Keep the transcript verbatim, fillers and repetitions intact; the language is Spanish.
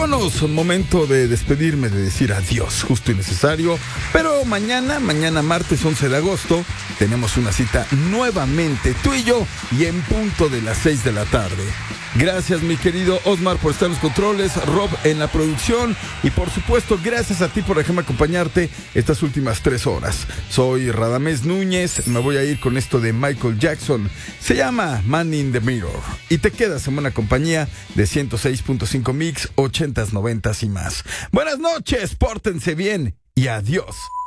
vámonos, momento de despedirme, de decir adiós, justo y necesario. Pero mañana, mañana martes once de agosto, tenemos una cita nuevamente, tú y yo, y en punto de las seis de la tarde. Gracias, mi querido Osmar, por estar en los controles, Rob en la producción, y por supuesto, gracias a ti por dejarme acompañarte estas últimas tres horas. Soy Radamés Núñez, me voy a ir con esto de Michael Jackson. Se llama Man in the Mirror, y te quedas en buena compañía de ciento seis punto cinco Mix, ochentas, noventas y más. Buenas noches, pórtense bien y adiós.